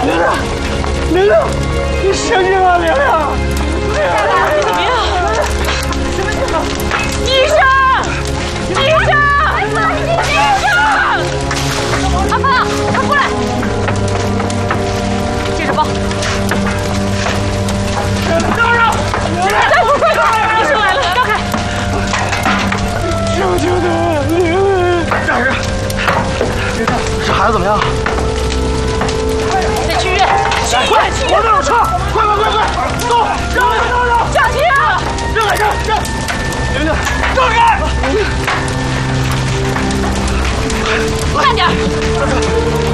玲玲，你醒醒啊，玲玲！ 怎么样？医生！医生！医生！阿芳，快过来！接着包。大人，大夫，快快！医生来了，让开！ 求求他，玲玲！大人，这孩子怎么样？ 得去医院，快！ 我那有车，快！走！让！ 小婷， 让！玲玲，让开！ 慢点！